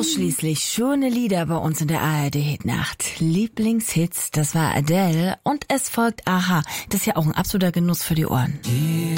Ausschließlich schöne Lieder bei uns in der ARD-Hitnacht. Lieblingshits, das war Adele und es folgt Aha. Das ist ja auch ein absoluter Genuss für die Ohren.